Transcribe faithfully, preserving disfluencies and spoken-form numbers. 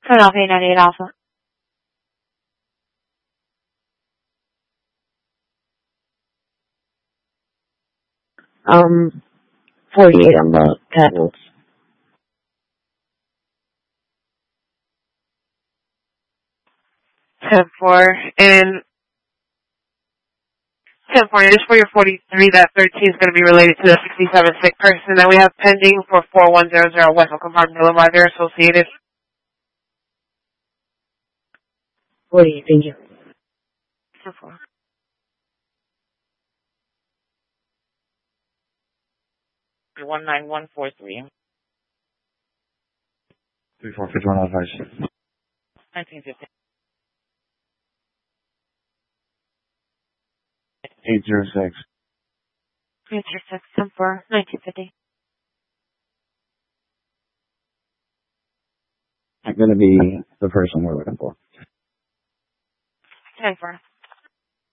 Philadelphia ninety-eight Alpha. Um, forty-eight on the cat notes. ten four, and ten four, just for your forty-three, that thirteen is going to be related to the sixty-seven sick person that we have pending for four one zero zero West Oakland Park Boulevard. They're associated. forty-eight, thank you. ten four. one nine one four three. three four fifty-one advice. nineteen fifty. eight zero six. eight zero six, ten four, nineteen fifty. I'm going to be the person we're looking for. ten four.